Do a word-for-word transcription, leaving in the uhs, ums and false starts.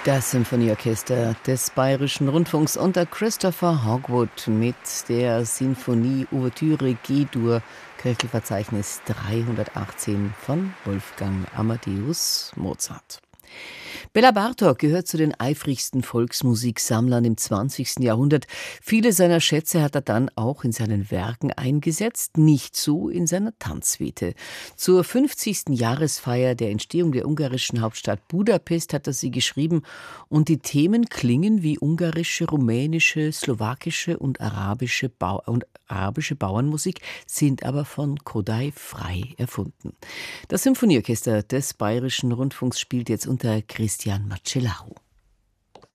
Das Symphonieorchester des Bayerischen Rundfunks unter Christopher Hogwood mit der Sinfonie Ouvertüre G-Dur, Köchelverzeichnis dreihundertachtzehn von Wolfgang Amadeus Mozart. Bela Bartok gehört zu den eifrigsten Volksmusiksammlern im zwanzigsten Jahrhundert. Viele seiner Schätze hat er dann auch in seinen Werken eingesetzt, nicht so in seiner Tanzsuite. Zur fünfzigsten Jahresfeier der Entstehung der ungarischen Hauptstadt Budapest hat er sie geschrieben und die Themen klingen wie ungarische, rumänische, slowakische und arabische, Bau- und arabische Bauernmusik, sind aber von Kodály frei erfunden. Das Symphonieorchester des Bayerischen Rundfunks spielt jetzt unter Christian Marcellau.